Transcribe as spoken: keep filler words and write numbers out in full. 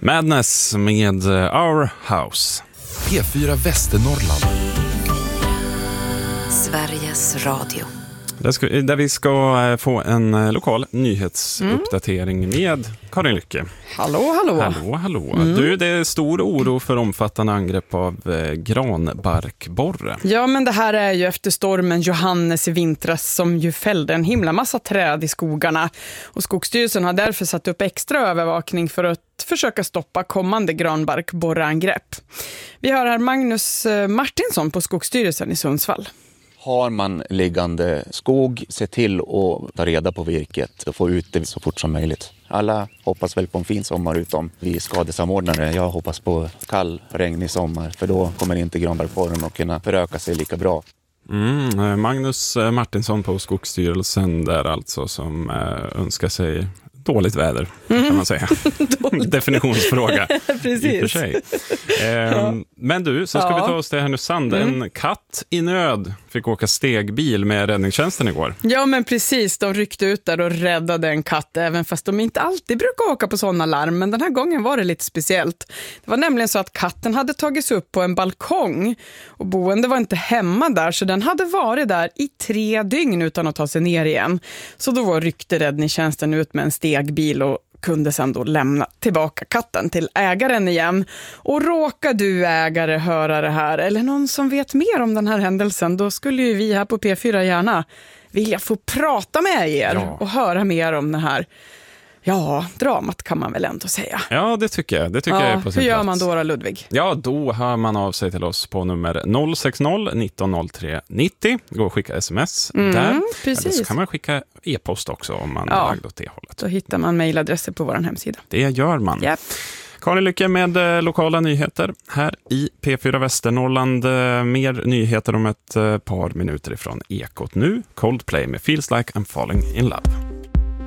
Madness med Our House. P fyra Västernorrland. Sveriges Radio. Där, ska, där vi ska få en lokal nyhetsuppdatering mm. med Karin Lycke. Hallå, hallå. Hallå, hallå. Mm. Du, det är stor oro för omfattande angrepp av eh, granbarkborre. Ja, men det här är ju efter stormen Johannes i vintras som ju fällde en himla massa träd i skogarna. Och Skogsstyrelsen har därför satt upp extra övervakning för att försöka stoppa kommande granbarkborreangrepp. Vi har här Magnus Martinsson på Skogsstyrelsen i Sundsvall. Har man liggande skog, se till att ta reda på virket och få ut det så fort som möjligt. Alla hoppas väl på en fin sommar utom vi skadesamordnare. Jag hoppas på kall, regnig sommar för då kommer inte granbarkborren att kunna föröka sig lika bra. Mm, Magnus Martinsson på Skogsstyrelsen där alltså som äh, önskar sig dåligt väder mm. kan man säga. Definitionsfråga. Precis. I och för sig. Eh, ja. Men du, så ska ja. vi ta oss till Härnösand. Mm. En katt i nöd fick åka stegbil med räddningstjänsten igår. Ja, men precis. De ryckte ut där och räddade en katt även fast de inte alltid brukar åka på sådana larm. Men den här gången var det lite speciellt. Det var nämligen så att katten hade tagits upp på en balkong och boende var inte hemma där så den hade varit där i tre dygn utan att ta sig ner igen. Så då ryckte räddningstjänsten ut med en stegbil och kunde sedan då lämna tillbaka katten till ägaren igen. Och råkar du ägare höra det här eller någon som vet mer om den här händelsen, då skulle ju vi här på P fyra gärna vilja få prata med er ja. och höra mer om det här. Ja, dramat kan man väl ändå säga. Ja, det tycker jag. Det tycker ja, jag är på sin hur gör plats. man då, då, Ludvig? Ja, då hör man av sig till oss på nummer noll sex noll nitton noll tre nittio. Gå och skicka sms mm, där. Precis. Eller så kan man skicka e-post också om man ja, är lagd åt det hållet. Då hittar man mejladresser på vår hemsida. Det gör man. Yep. Karin Lycke med eh, lokala nyheter här i P fyra Västernorrland. Eh, mer nyheter om ett eh, par minuter ifrån Ekot nu. Coldplay med Feels Like I'm Falling in Love.